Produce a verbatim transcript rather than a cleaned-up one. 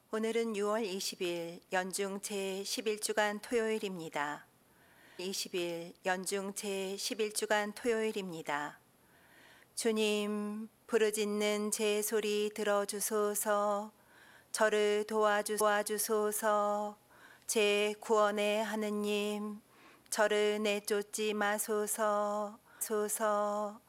오늘은 유월 이십일 연중 제십일 주간 토요일입니다. 이십일 연중 제십일 주간 토요일입니다. 주님, 부르짖는 제 소리 들어주소서. 저를 도와주소서. 제 구원의 하느님, 저를 내쫓지 마소서. 소서.